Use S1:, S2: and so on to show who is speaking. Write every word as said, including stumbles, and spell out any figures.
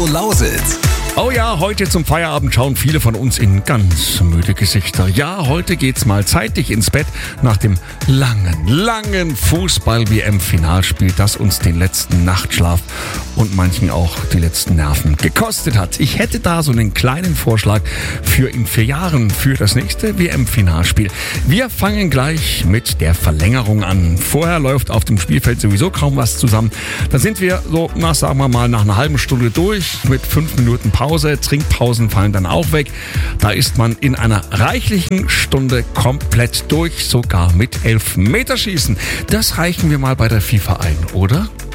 S1: Radio Lausitz.
S2: Oh ja, heute zum Feierabend schauen viele von uns in ganz müde Gesichter. Ja, heute geht's mal zeitig ins Bett nach dem langen, langen Fußball-W M-Finalspiel, das uns den letzten Nachtschlaf und manchen auch die letzten Nerven gekostet hat. Ich hätte da so einen kleinen Vorschlag für in vier Jahren für das nächste W M-Finalspiel. Wir fangen gleich mit der Verlängerung an. Vorher läuft auf dem Spielfeld sowieso kaum was zusammen. Da sind wir so, na sagen wir mal, nach einer halben Stunde durch mit fünf Minuten Pause. Pause, Trinkpausen fallen dann auch weg. Da ist man in einer reichlichen Stunde komplett durch, sogar mit Elfmeterschießen. Das reichen wir mal bei der FIFA ein, oder?